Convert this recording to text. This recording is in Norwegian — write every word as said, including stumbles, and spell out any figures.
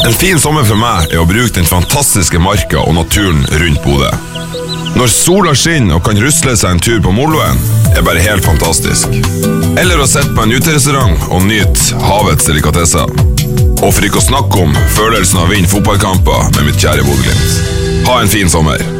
En fin sommer for meg er å bruke den fantastiske marka og naturen rundt Bodø. Når sola skinner og kan rusle seg en tur på Moloen, er bare helt fantastisk. Eller å sette på en uterestaurant og nyte havets delikatesser. Og for ikke å snakke om følelsen av å vinne fotballkamper med mitt kjære Bodø Glimt. Ha en fin sommer.